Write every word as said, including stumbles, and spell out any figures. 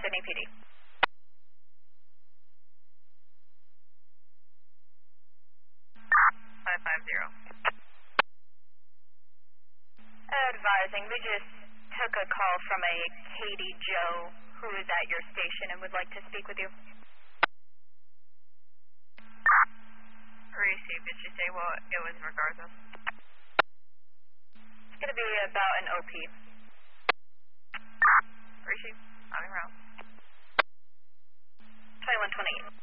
Sydney P D. five five zero. Advising, we just took a call from a Katie Joe who is at your station and would like to speak with you. Received. Did she say what it was in regards of? It's going to be about an O P. Received. I'm around. twenty-one twenty-eight.